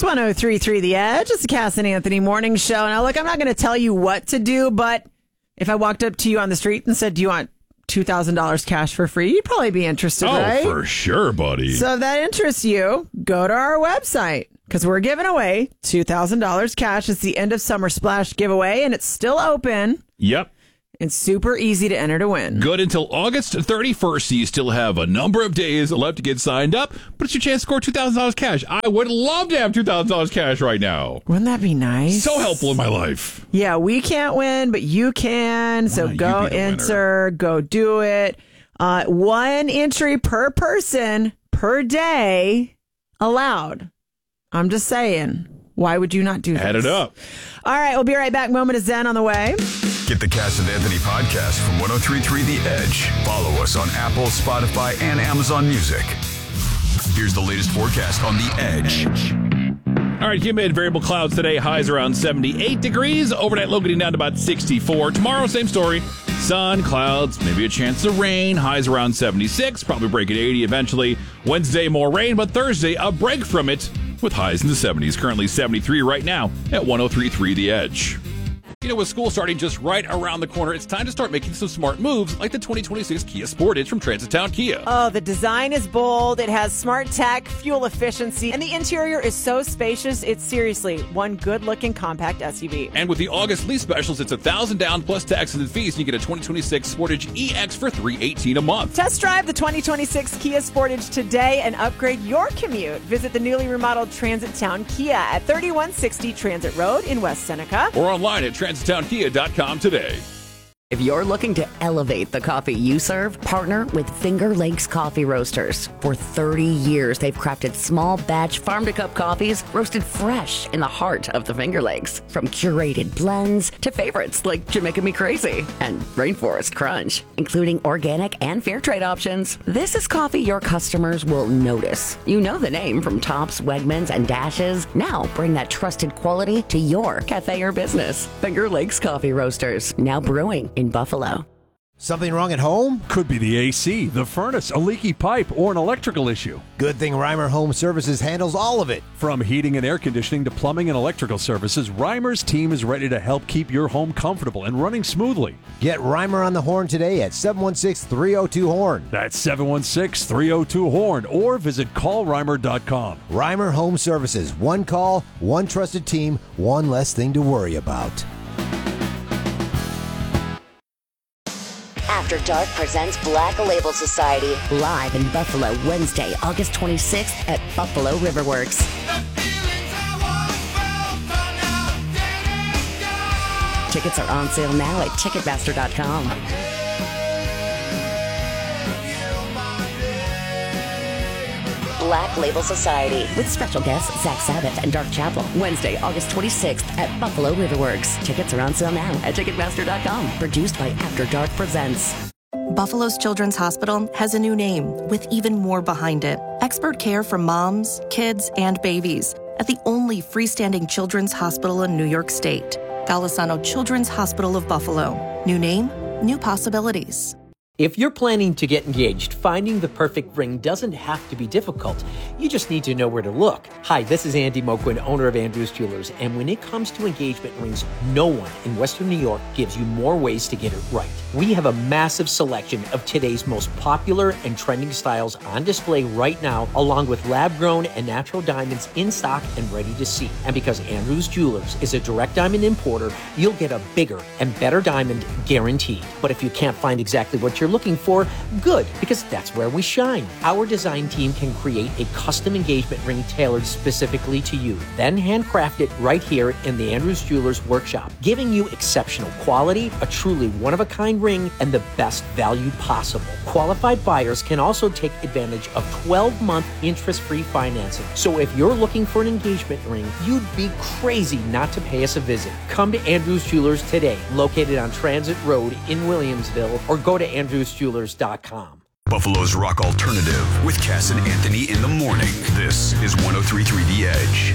It's 103.3 The Edge. It's the Cass and Anthony Morning Show. Now, look, I'm not going to tell you what to do, but if I walked up to you on the street and said, do you want $2,000 cash for free, you'd probably be interested, right? Oh, for sure, buddy. So if that interests you, go to our website because we're giving away $2,000 cash. It's the end of Summer Splash giveaway, and it's still open. Yep. It's super easy to enter to win. Good until August 31st, so you still have a number of days left to get signed up, but it's your chance to score $2,000 cash. I would love to have $2,000 cash right now. Wouldn't that be nice? So helpful in my life. Yeah, we can't win, but you can. So go enter, go do it. One entry per person per day allowed. I'm just saying. Why would you not do this? Add it up. All right, we'll be right back. Moment of Zen on the way. Get the Cass and Anthony podcast from 103.3 The Edge. Follow us on Apple, Spotify, and Amazon Music. Here's the latest forecast on The Edge. All right, humid variable clouds today. Highs around 78 degrees. Overnight low getting down to about 64. Tomorrow, same story. Sun, clouds, maybe a chance of rain. Highs around 76. Probably break at 80 eventually. Wednesday, more rain, but Thursday, a break from it with highs in the 70s. Currently 73 right now at 103.3 The Edge. You know, with school starting just right around the corner, it's time to start making some smart moves like the 2026 Kia Sportage from Transitown Kia. Oh, the design is bold. It has smart tech, fuel efficiency, and the interior is so spacious. It's seriously one good-looking compact SUV. And with the August lease specials, it's $1,000 down plus taxes and fees, and you get a 2026 Sportage EX for $318 a month. Test drive the 2026 Kia Sportage today and upgrade your commute. Visit the newly remodeled Transitown Kia at 3160 Transit Road in West Seneca. Or online at transitownkia.com today. If you're looking to elevate the coffee you serve, partner with Finger Lakes Coffee Roasters. For 30 years, they've crafted small batch farm-to-cup coffees roasted fresh in the heart of the Finger Lakes. From curated blends to favorites like Jamaica Me Crazy and Rainforest Crunch, including organic and fair trade options. This is coffee your customers will notice. You know the name from Tops, Wegmans, and Dashes. Now bring that trusted quality to your cafe or business. Finger Lakes Coffee Roasters, now brewing in Buffalo. Something wrong at home? Could be the AC, the furnace, a leaky pipe, or an electrical issue. Good thing Reimer Home Services handles all of it. From heating and air conditioning to plumbing and electrical services, Reimer's team is ready to help keep your home comfortable and running smoothly. Get Reimer on the horn today at 716-302-HORN. That's 716-302-HORN, or visit callreimer.com. Reimer Home Services. One call, one trusted team, one less thing to worry about. After Dark presents Black Label Society live in Buffalo Wednesday, August 26th at Buffalo Riverworks. Tickets are on sale now at Ticketmaster.com. Black Label Society with special guests Zach Sabbath and Dark Chapel. Wednesday, August 26th at Buffalo Riverworks. Tickets are on sale now at Ticketmaster.com. Produced by After Dark Presents. Buffalo's Children's Hospital has a new name with even more behind it. Expert care for moms, kids, and babies at the only freestanding children's hospital in New York State. Golisano Children's Hospital of Buffalo. New name, new possibilities. If you're planning to get engaged, finding the perfect ring doesn't have to be difficult. You just need to know where to look. Hi, this is Andy Moquin, owner of Andrews Jewelers, and when it comes to engagement rings, no one in Western New York gives you more ways to get it right. We have a massive selection of today's most popular and trending styles on display right now, along with lab-grown and natural diamonds in stock and ready to see. And because Andrews Jewelers is a direct diamond importer, you'll get a bigger and better diamond guaranteed. But if you can't find exactly what you're looking for, good, because that's where we shine. Our design team can create a custom engagement ring tailored specifically to you, then handcraft it right here in the Andrews Jewelers workshop, giving you exceptional quality, a truly one-of-a-kind ring, and the best value possible. Qualified buyers can also take advantage of 12-month interest-free financing. So if you're looking for an engagement ring, you'd be crazy not to pay us a visit. Come to Andrews Jewelers today, located on Transit Road in Williamsville, or go to andrewsjewelers.com. Buffalo's rock alternative with Cass and Anthony in the morning. This is 103.3 The Edge.